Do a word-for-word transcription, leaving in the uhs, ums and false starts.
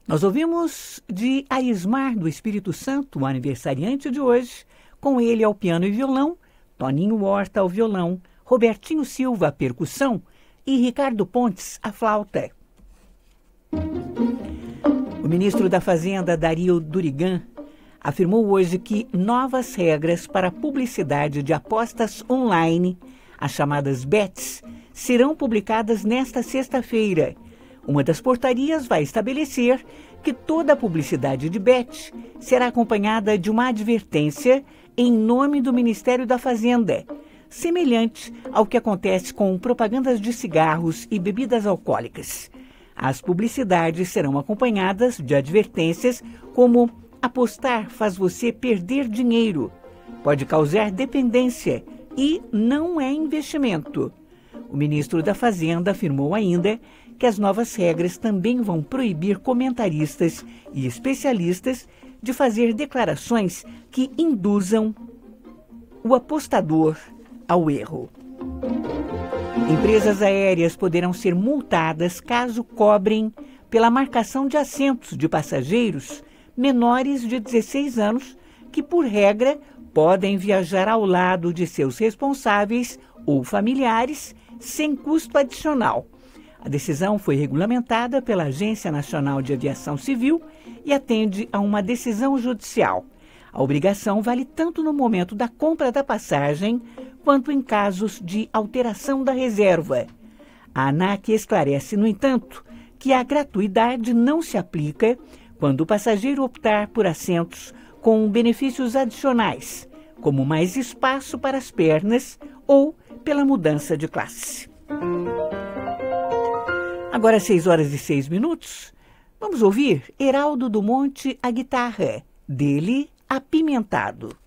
Nós ouvimos de Aismar do Espírito Santo, o aniversariante de hoje, com ele ao piano e violão, Toninho Horta ao violão, Robertinho Silva à percussão e Ricardo Pontes à flauta. O ministro da Fazenda, Dario Durigan, afirmou hoje que novas regras para a publicidade de apostas online, as chamadas bets, serão publicadas nesta sexta-feira. Uma das portarias vai estabelecer que toda a publicidade de bet será acompanhada de uma advertência em nome do Ministério da Fazenda, semelhante ao que acontece com propagandas de cigarros e bebidas alcoólicas. As publicidades serão acompanhadas de advertências como apostar faz você perder dinheiro, pode causar dependência e não é investimento. O ministro da Fazenda afirmou ainda que as novas regras também vão proibir comentaristas e especialistas de fazer declarações que induzam o apostador ao erro. Empresas aéreas poderão ser multadas caso cobrem pela marcação de assentos de passageiros menores de dezesseis anos que, por regra, podem viajar ao lado de seus responsáveis ou familiares sem custo adicional. A decisão foi regulamentada pela Agência Nacional de Aviação Civil e atende a uma decisão judicial. A obrigação vale tanto no momento da compra da passagem quanto em casos de alteração da reserva. A ANAC esclarece, no entanto, que a gratuidade não se aplica quando o passageiro optar por assentos com benefícios adicionais, como mais espaço para as pernas ou pela mudança de classe. Agora, seis horas e seis minutos, vamos ouvir Heraldo do Monte, a guitarra, dele, Apimentado.